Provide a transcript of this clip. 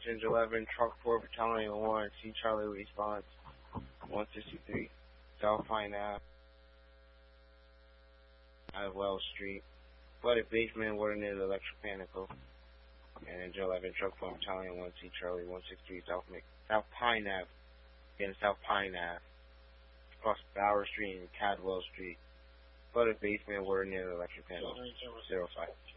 Attention 11, Truck 4, Battalion 1, C Charlie response, 163, South Pine Ave, out of Wells Street. Flooded basement, water near the electric panicle. And Engine 11, Truck 4, Battalion 1, C Charlie, 163, South Pine Ave. Again, South Pine Ave. Across Bower Street and Cadwell Street. Flooded basement, water near the electric panel. 05.